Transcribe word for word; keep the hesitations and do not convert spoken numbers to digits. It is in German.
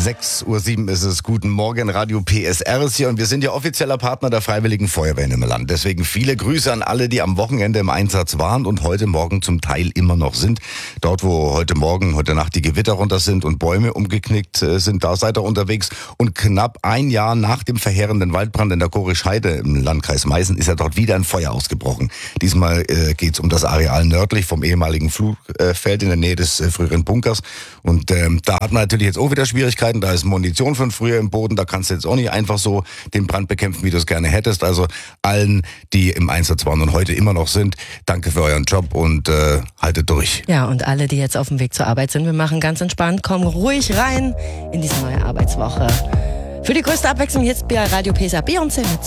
sechs Uhr sieben ist es. Guten Morgen, Radio P S R ist hier und wir sind ja offizieller Partner der Freiwilligen Feuerwehren im Land. Deswegen viele Grüße an alle, die am Wochenende im Einsatz waren und heute Morgen zum Teil immer noch sind. Dort, wo heute Morgen, heute Nacht die Gewitter runter sind und Bäume umgeknickt sind, da seid ihr unterwegs. Und knapp ein Jahr nach dem verheerenden Waldbrand in der Gorisch-Heide im Landkreis Meißen ist ja dort wieder ein Feuer ausgebrochen. Diesmal äh, geht es um das Areal nördlich vom ehemaligen Flugfeld in der Nähe des äh, früheren Bunkers. Und ähm, da hat man natürlich jetzt auch wieder Schwierigkeiten. Da ist Munition von früher im Boden. Da kannst du jetzt auch nicht einfach so den Brand bekämpfen, wie du es gerne hättest. Also allen, die im Einsatz waren und heute immer noch sind, danke für euren Job und äh, haltet durch. Ja, und alle, die jetzt auf dem Weg zur Arbeit sind, wir machen ganz entspannt, kommen ruhig rein in diese neue Arbeitswoche. Für die größte Abwechslung jetzt bei Radio P S R Beyoncé mit